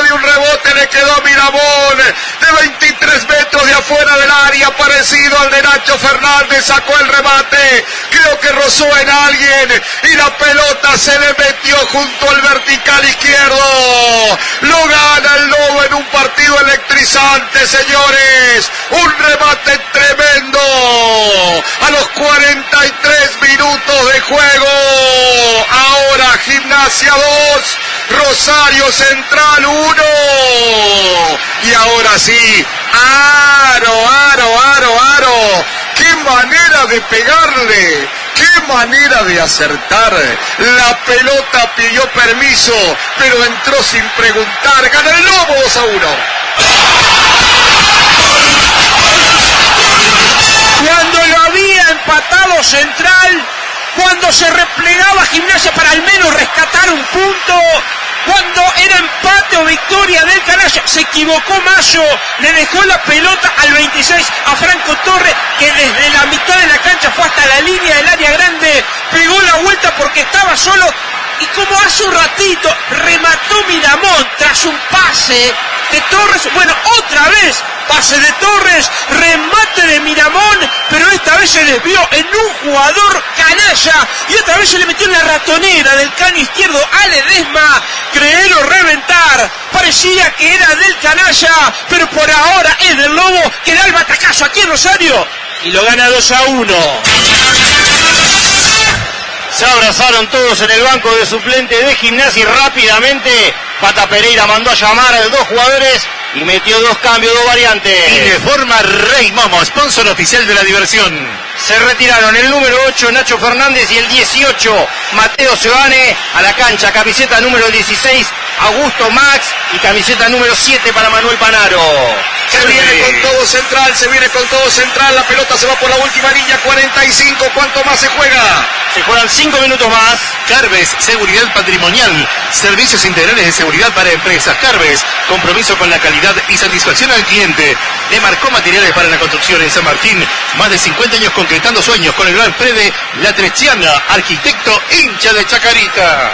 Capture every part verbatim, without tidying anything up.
había un rebote, le quedó a Miramón de veintitrés metros de afuera del área, parecido al de Nacho Fernández, sacó el remate, creo que rozó en alguien y la pelota se le metió junto al vertical izquierdo. Lo gana el Lobo en un partido electrizante, señores, un remate tremendo a los cuarenta y tres minutos de juego. Ahora Gimnasia dos, Rosario Central uno. Y ahora sí, aro, aro, aro, aro. ¡Qué manera de pegarle! ¡Qué manera de acertar! La pelota pidió permiso, pero entró sin preguntar. Gana el Lobo dos a uno. Cuando lo había empatado Central, cuando se replegaba Gimnasia para al menos rescatar un punto, cuando era empate o victoria del Canalla, se equivocó Mayo, le dejó la pelota al veintiséis a Franco Torres, que desde la mitad de la cancha fue hasta la línea del área grande, pegó la vuelta porque estaba solo, y como hace un ratito remató Miramón tras un pase de Torres, bueno, otra vez pase de Torres, remate de Miramón, pero esta vez se desvió en un jugador Canalla y otra vez se le metió en la ratonera del caño izquierdo a Ledesma. Creer o reventar, parecía que era del Canalla, pero por ahora es del Lobo, que da el batacazo aquí en Rosario y lo gana dos a uno. Se abrazaron todos en el banco de suplente de Gimnasia y rápidamente Pata Pereira mandó a llamar a los dos jugadores y metió dos cambios, dos variantes. Y de forma Rey Momo, sponsor oficial de la diversión. Se retiraron el número ocho Nacho Fernández y el dieciocho Mateo Sebane a la cancha. Camiseta número dieciséis Augusto Max y camiseta número siete para Manuel Panaro. Se viene con todo Central, se viene con todo Central, la pelota se va por la última línea, cuarenta y cinco, ¿cuánto más se juega? Se juegan cinco minutos más. Carves, seguridad patrimonial, servicios integrales de seguridad para empresas. Carves, compromiso con la calidad y satisfacción al cliente. Demarcó materiales para la construcción en San Martín, más de cincuenta años concretando sueños con el gran Fede Latrechiana, arquitecto hincha de Chacarita.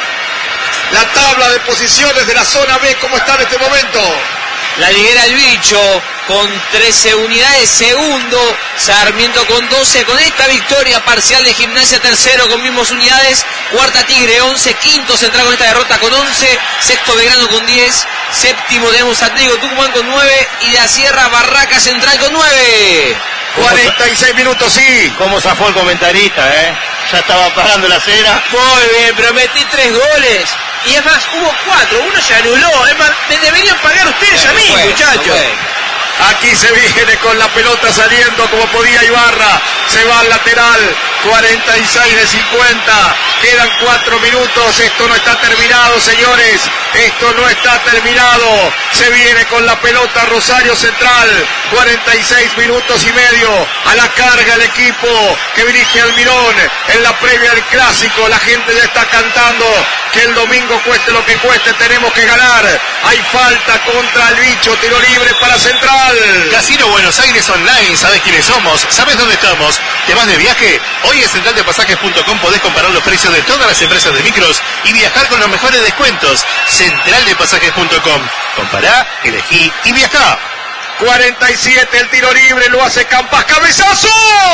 La tabla de posiciones de la zona B, ¿cómo está en este momento? La lidera el Bicho con trece unidades, segundo Sarmiento con doce, con esta victoria parcial de Gimnasia, tercero con mismas unidades, cuarta Tigre once, quinto Central con esta derrota con once, sexto Belgrano con diez, séptimo tenemos Atlético Tucumán con nueve y la Sierra Barraca Central con nueve. cuarenta y seis minutos, sí. ¿Cómo zafó el comentarista, eh? Ya estaba pagando la cena. Muy bien, pero metí tres goles. Y es más, hubo cuatro, uno se anuló. Es más, me deberían pagar ustedes a mí, Bueno, muchachos. bueno. Aquí se viene con la pelota saliendo como podía Ibarra. Se va al lateral. cuarenta y seis de cincuenta. Quedan cuatro minutos. Esto no está terminado, señores. Esto no está terminado. Se viene con la pelota Rosario Central. cuarenta y seis minutos y medio. A la carga el equipo que dirige Almirón. En la previa del clásico. La gente ya está cantando que el domingo cueste lo que cueste. Tenemos que ganar. Hay falta contra el Bicho. Tiro libre para Central. Casino Buenos Aires Online, ¿sabes quiénes somos? ¿Sabes dónde estamos? ¿Te vas de viaje? Hoy en central de pasajes punto com podés comparar los precios de todas las empresas de micros y viajar con los mejores descuentos. central de pasajes punto com. Compará, elegí y viajá. cuarenta y siete, el tiro libre, lo hace Campas, cabezazo,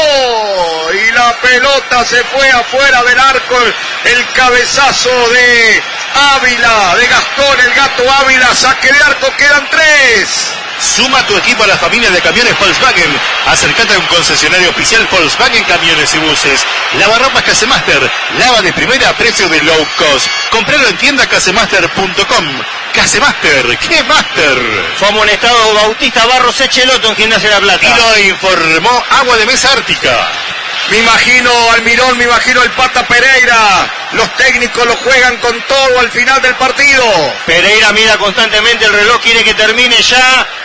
y la pelota se fue afuera del arco, el cabezazo de Ávila, de Gastón, el gato Ávila, saque de arco, quedan tres. Suma tu equipo a la familia de camiones Volkswagen. Acércate a un concesionario oficial Volkswagen Camiones y Buses. Lavarropas Casemaster. Lava de primera a precio de low cost. Compralo en tienda casemaster punto com. Casemaster, ¿qué master? Fue amonestado Bautista Barros Echeloto en Gimnasia de La Plata. Y lo informó Agua de Mesa Ártica. Me imagino Almirón, me imagino el Pata Pereira. Los técnicos lo juegan con todo al final del partido. Pereira mira constantemente el reloj, quiere que termine ya.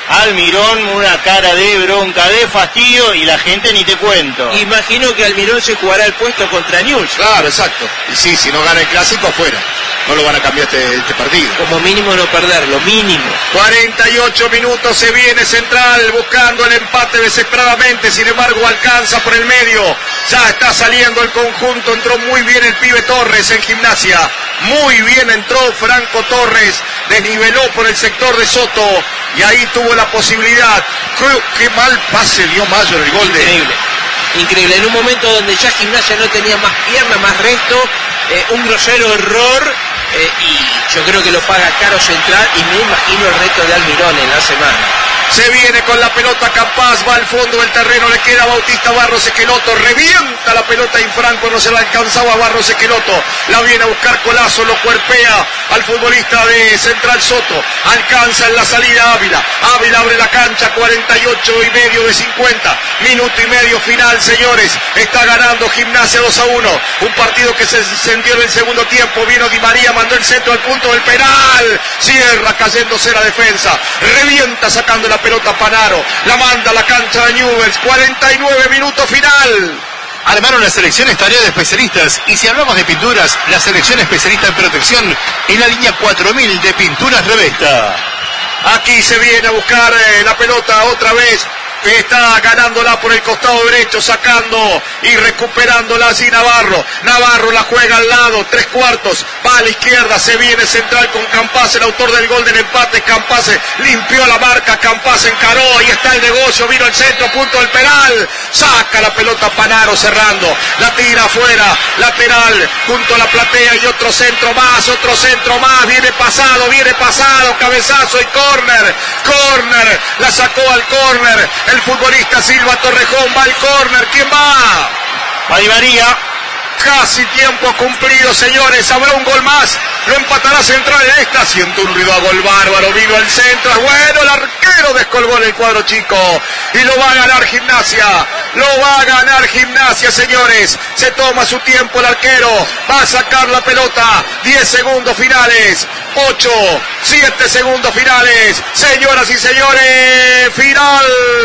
Almirón una cara de bronca, de fastidio, y la gente ni te cuento. Imagino que Almirón se jugará el puesto contra Newell's. Claro, exacto. Y sí, si no gana el clásico, afuera. No lo van a cambiar este, este partido. Como mínimo no perderlo, mínimo. cuarenta y ocho minutos, se viene Central buscando el empate desesperadamente, sin embargo alcanza por el medio. Ya está saliendo el conjunto, entró muy bien el pibe Torres en Gimnasia. Muy bien entró Franco Torres, desniveló por el sector de Soto y ahí tuvo la posibilidad. Creo que mal pase dio Mayo en el gol de... Increíble. Increíble, en un momento donde ya Gimnasia no tenía más pierna, más resto, eh, un grosero error, eh, y yo creo que lo paga caro Central, y me imagino el reto de Almirón en la semana. Se viene con la pelota Campás, va al fondo del terreno, le queda a Bautista Barros Esqueloto, revienta la pelota Infranco, no se la alcanzaba a Barros Esqueloto, la viene a buscar Colazo, lo cuerpea al futbolista de Central Soto, alcanza en la salida Ávila, Ávila abre la cancha, cuarenta y ocho y medio de cincuenta, minuto y medio final, señores, está ganando Gimnasia dos a uno, un partido que se encendió en el segundo tiempo, vino Di María, mandó el centro al punto del penal, cierra cayéndose la defensa, revienta sacando la pelota Panaro, la manda a la cancha de Newell's, cuarenta y nueve minutos final. Armaron la selección estaría de especialistas, y si hablamos de pinturas, la selección especialista en protección en la línea cuatro mil de Pinturas Revesta. Aquí se viene a buscar eh, la pelota otra vez. Está ganándola por el costado derecho, sacando y recuperándola así Navarro. Navarro la juega al lado, tres cuartos, va a la izquierda, se viene Central con Campás, el autor del gol del empate. Campás limpió la marca, Campás encaró, ahí está el negocio, vino el centro, punto del penal, saca la pelota Panaro cerrando, la tira afuera, lateral, junto a la platea y otro centro más, otro centro más, viene pasado, viene pasado, cabezazo y córner, córner, la sacó al córner. El futbolista Silva Torrejón va al córner. ¿Quién va? Va Di María. Casi tiempo cumplido, señores. Habrá un gol más. Lo empatará Central en esta. Siento un ruido a gol bárbaro. Vino el centro. Bueno, el arquero descolgó en el cuadro chico. Y lo va a ganar Gimnasia. Lo va a ganar Gimnasia, señores. Se toma su tiempo el arquero. Va a sacar la pelota. diez segundos finales. ocho, siete segundos finales. Señoras y señores. Final,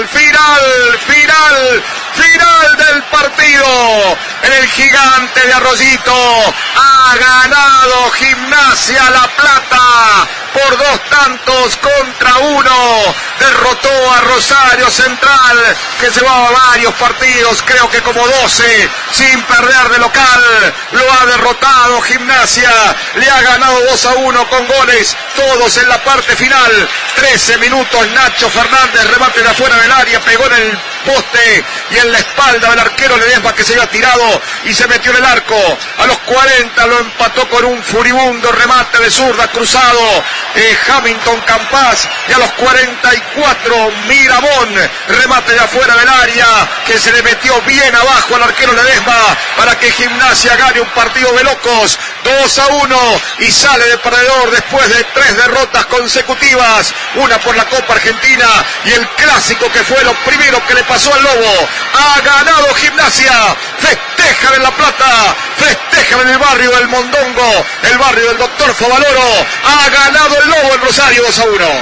final, final. Final del partido. En el Gigante de Arroyito. Ha ganado Gimnasia La Plata por dos tantos contra uno. Derrotó a Rosario Central, que llevaba varios partidos, creo que como doce, sin perder de local. Lo ha derrotado Gimnasia. Le ha ganado dos a uno con goles, todos en la parte final. trece minutos, Nacho Fernández, remate de afuera del área, pegó en el poste y en la espalda del arquero Ledesma, que se había tirado y se metió en el arco. A los cuarenta lo empató con un furibundo remate de zurda cruzado eh, Hamilton Campás, y a los cuarenta y cuatro Miramón, remate de afuera del área que se le metió bien abajo al arquero Ledesma para que Gimnasia gane un partido de locos, dos a uno, y sale de perdedor después de tres derrotas consecutivas, una por la Copa Argentina y el clásico que fue lo primero que le pasó al Lobo. Ha ganado Gimnasia, festejan en La Plata, festejan en el barrio del Mondongo, el barrio del Doctor Favaloro. Ha ganado el Lobo en Rosario dos a uno.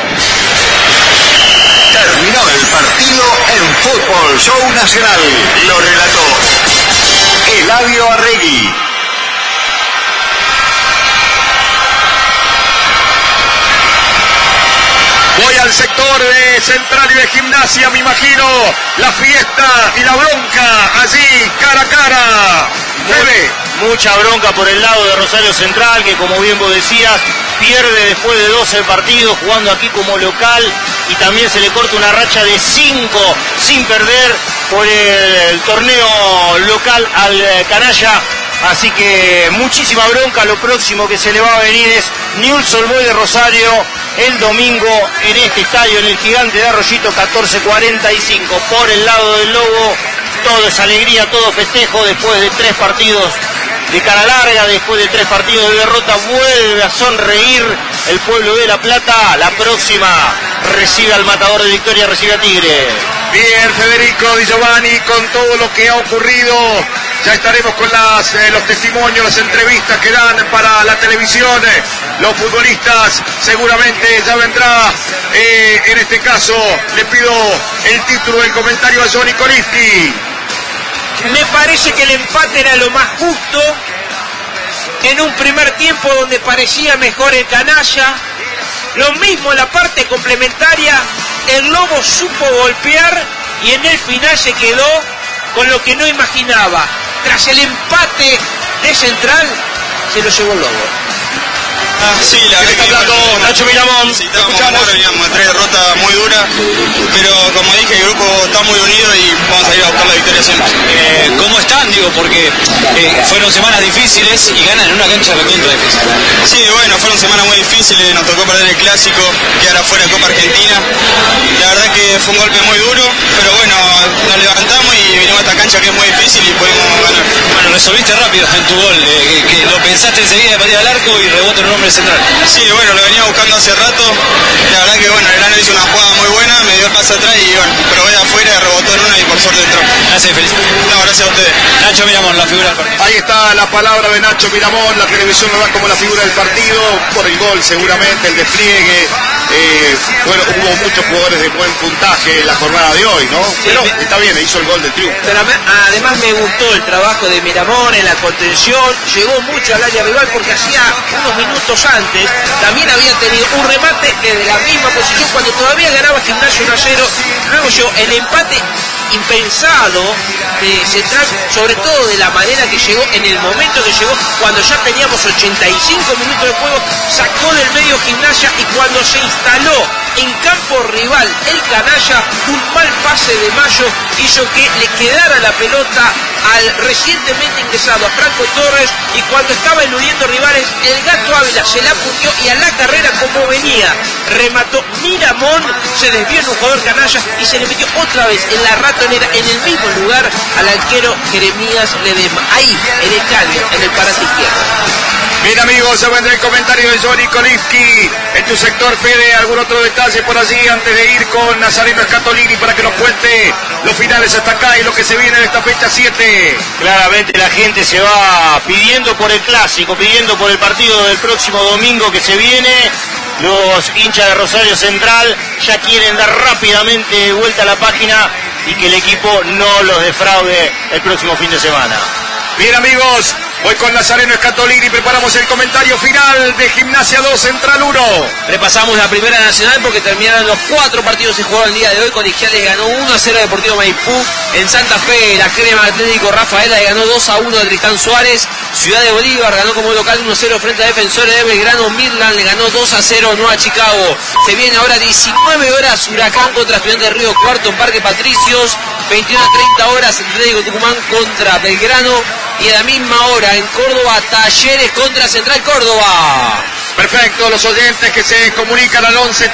Terminó el partido en Fútbol Show Nacional. Lo relató Eladio Arregui. Voy al sector de Central y de Gimnasia, me imagino la fiesta y la bronca allí, cara a cara. Fede. Mucha bronca por el lado de Rosario Central, que como bien vos decías, pierde después de doce partidos jugando aquí como local, y también se le corta una racha de cinco sin perder por el, el torneo local al eh, Canalla. Así que muchísima bronca. Lo próximo que se le va a venir es Newell's Old Boys de Rosario el domingo en este estadio, en el Gigante de Arroyito, catorce cuarenta y cinco. Por el lado del Lobo, todo es alegría, todo festejo. Después de tres partidos de cara larga, después de tres partidos de derrota, vuelve a sonreír el pueblo de La Plata. La próxima recibe al Matador de Victoria, recibe a Tigre. Bien, Federico Di Giovanni, con todo lo que ha ocurrido Ya estaremos con las, eh, los testimonios, las entrevistas que dan para la televisión. Los futbolistas seguramente ya vendrá. Eh, en este caso le pido el título del comentario a Johnny Colisti. Me parece que el empate era lo más justo. En un primer tiempo donde parecía mejor el canalla. Lo mismo en la parte complementaria. El Lobo supo golpear y en el final se quedó con lo que no imaginaba. Tras el empate de Central, se lo llevó el Lobo. Ah, sí, la verdad está hablando Nacho Miramón. Sí, estábamos mal, veníamos tres derrotas muy duras, pero como dije, el grupo está muy unido y vamos a ir a buscar la victoria siempre. Eh, ¿Cómo están? Digo, porque eh, fueron semanas difíciles y ganan en una cancha recontra difícil. Sí, bueno, fueron semanas muy difíciles, nos tocó perder el clásico, quedar afuera de Copa Argentina. La verdad que fue un golpe muy duro, pero bueno, nos levantamos y vinimos a esta cancha que es muy difícil y pudimos ganar. Bueno, resolviste rápido en tu gol, eh, que, que lo pensaste enseguida de patear al arco y rebote en un hombre central. Sí, bueno, lo venía buscando hace rato. La verdad que bueno, el Grano hizo una jugada muy buena, me dio el pase atrás y bueno, probé de afuera, rebotó en una y por suerte entró. Gracias, feliz. No, gracias a ustedes. Nacho Miramón, la figura del partido. Ahí está la palabra de Nacho Miramón. La televisión lo da como la figura del partido, por el gol seguramente, el despliegue. Eh, bueno, hubo muchos jugadores de buen puntaje en la jornada de hoy, ¿no? Sí, pero me... está bien, hizo el gol de triunfo. Pero además me gustó el trabajo de Miramón en la contención, llegó mucho al área rival porque hacía unos minutos antes también había tenido un remate desde la misma posición cuando todavía ganaba Gimnasia uno a cero. Luego llegó el empate impensado de Central, sobre todo de la manera que llegó, en el momento que llegó, cuando ya teníamos ochenta y cinco minutos de juego, sacó del medio Gimnasia y cuando se instaló en campo rival el canalla, un mal pase de Mayo hizo que le quedara la pelota al recientemente ingresado a Franco Torres y cuando estaba eludiendo rivales, el Gato Ávila se la apuntió y a la carrera como venía, remató Miramón, se desvió en un jugador canalla y se le metió otra vez en la ratonera, en el mismo lugar al arquero Jeremías Ledesma, ahí en el caño, en el parante izquierdo. Bien amigos, se vendrá el comentario de Johnny Colisti. En tu sector, Fede, algún otro detalle por allí antes de ir con Nazareno Scatolini para que nos cuente los finales hasta acá y lo que se viene en esta fecha siete. Claramente la gente se va pidiendo por el clásico, pidiendo por el partido del próximo domingo que se viene. Los hinchas de Rosario Central ya quieren dar rápidamente vuelta a la página y que el equipo no los defraude el próximo fin de semana. Bien amigos, voy con Nazareno Scatolini, preparamos el comentario final de Gimnasia dos, Central uno. Repasamos la primera nacional porque terminaron los cuatro partidos que se jugaron el día de hoy. Colegiales ganó uno a cero a Deportivo Maipú. En Santa Fe, la Crema Atlético Rafaela le ganó dos a uno a Tristán Suárez. Ciudad de Bolívar ganó como local uno a cero frente a Defensores de Belgrano. Midland le ganó dos a cero no a Chicago. Se viene ahora diecinueve horas Huracán contra Estudiantes de Río Cuarto en Parque Patricios. veintiuno a treinta horas Atlético Tucumán contra Belgrano. Y a la misma hora en Córdoba, Talleres contra Central Córdoba. Perfecto, los oyentes que se comunican al once